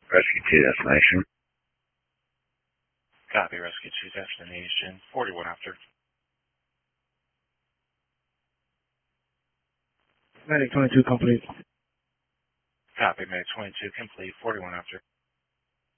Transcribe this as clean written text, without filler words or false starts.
Rescue 2 destination. Copy, Rescue 2 destination, 41 after. Medic 22 complete. Copy, Medic 22 complete, 41 after.